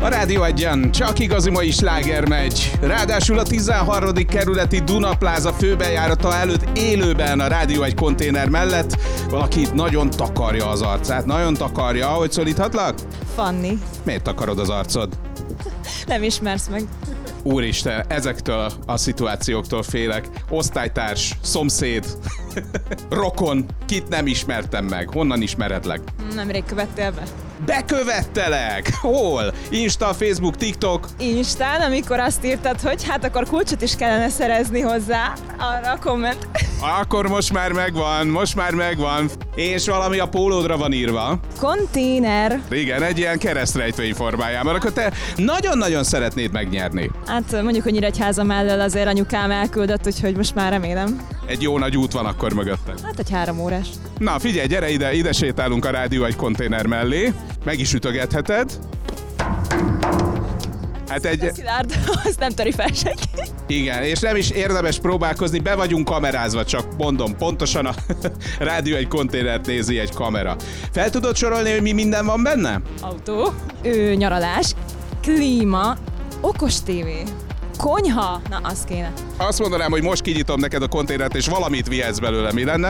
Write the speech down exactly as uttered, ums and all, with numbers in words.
Rádió Egyen csak igazi mai sláger megy. Ráadásul a tizenharmadik kerületi Dunapláza főbejárata előtt élőben a Rádió Egy konténer mellett valaki nagyon takarja az arcát. Nagyon takarja. Hogy szólíthatlak? Fanni. Miért takarod az arcod? Nem ismersz meg. Úristen, ezektől a szituációktól félek. Osztálytárs, szomszéd, rokon, kit nem ismertem meg. Honnan ismeredlek? Nemrég követtél be. Bekövettelek! Hol? Insta, Facebook, TikTok? Instán, amikor azt írtad, hogy hát akkor kulcsot is kellene szerezni hozzá, arra a komment. Akkor most már megvan, most már megvan. És valami a pólódra van írva. Konténer. Igen, egy ilyen keresztrejtvény formájában. Akkor te nagyon-nagyon szeretnéd megnyerni. Hát mondjuk, hogy Nyíregyháza mellől azért anyukám elküldött, úgyhogy most már remélem. Egy jó nagy út van akkor mögötted. Hát egy három órás. Na figyelj, gyere ide, ide sétálunk a Rádió Egy konténer mellé. Meg is ütögetheted. Hát egy... Szilárd, azt nem töri fel senki. Igen, és nem is érdemes próbálkozni, be vagyunk kamerázva, csak mondom, pontosan a Rádió Egy konténert nézi egy kamera. Fel tudod sorolni, hogy mi minden van benne? Autó, ő nyaralás, klíma, okos tévé, konyha, na az kéne. Azt mondanám, hogy most kinyitom neked a konténert, és valamit vihetsz belőle, mi lenne?